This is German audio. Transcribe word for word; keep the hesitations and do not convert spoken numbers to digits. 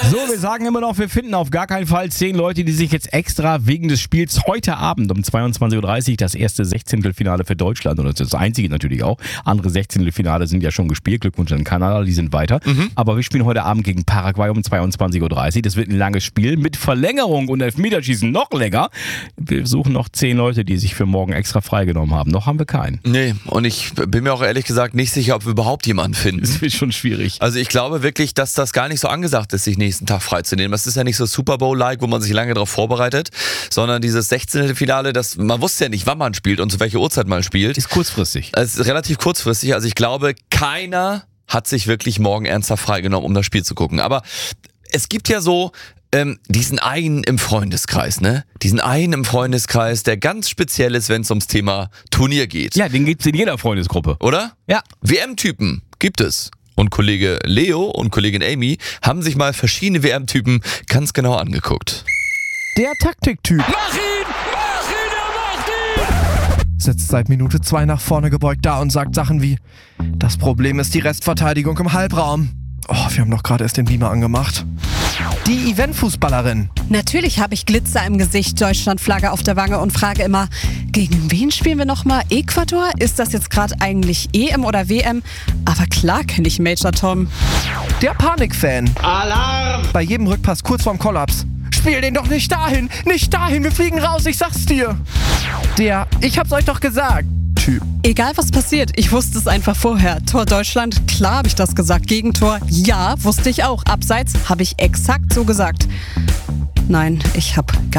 So, wir sagen immer noch, wir finden auf gar keinen Fall zehn Leute, die sich jetzt extra wegen des Spiels heute Abend um zweiundzwanzig Uhr dreißig das erste Sechzehntelfinale für Deutschland, und das einzige natürlich auch. Andere Sechzehntelfinale sind ja schon gespielt. Glückwunsch an Kanada, die sind weiter. Mhm. Aber wir spielen heute Abend gegen Paraguay um zweiundzwanzig Uhr dreißig. Das wird ein langes Spiel mit Verlängerung und Elfmeterschießen noch länger. Wir suchen noch zehn Leute, die sich für morgen extra freigenommen haben. Noch haben wir keinen. Nee, und ich bin mir auch ehrlich gesagt nicht sicher, ob wir überhaupt jemanden finden. Das wird schon schwierig. Also ich glaube wirklich, dass das gar nicht so angesagt ist, sich nächsten Tag freizunehmen. Das ist ja nicht so Super Bowl-like, wo man sich lange darauf vorbereitet, sondern dieses Sechzehntelfinale, das, man wusste ja nicht, wann man spielt und zu welcher Uhrzeit man spielt. Ist kurzfristig. Es ist relativ kurzfristig. Also ich glaube, keiner hat sich wirklich morgen ernsthaft freigenommen, um das Spiel zu gucken. Aber es gibt ja so ähm, diesen einen im Freundeskreis, ne? Diesen einen im Freundeskreis, der ganz speziell ist, wenn es ums Thema Turnier geht. Ja, den gibt's in jeder Freundesgruppe. Oder? Ja. W M-Typen gibt es. Und Kollege Leo und Kollegin Amy haben sich mal verschiedene W M-Typen ganz genau angeguckt. Der Taktiktyp Mach ihn! Mach ihn! Er macht ihn! sitzt seit Minute zwei nach vorne gebeugt da und sagt Sachen wie: Das Problem ist die Restverteidigung im Halbraum. Oh, wir haben doch gerade erst den Beamer angemacht. Die Eventfußballerin. Natürlich habe ich Glitzer im Gesicht, Deutschlandflagge auf der Wange und frage immer, gegen wen spielen wir nochmal? Ecuador? Ist das jetzt gerade eigentlich E M oder W M? Aber klar kenne ich Major Tom. Der Panikfan. Alarm! Bei jedem Rückpass kurz vorm Kollaps. Spiel den doch nicht dahin, nicht dahin, wir fliegen raus, ich sag's dir. Der Ich hab's euch doch gesagt Typ. Egal was passiert, ich wusste es einfach vorher. Tor Deutschland, klar habe ich das gesagt. Gegentor, ja, wusste ich auch. Abseits habe ich exakt so gesagt. Nein, ich habe gar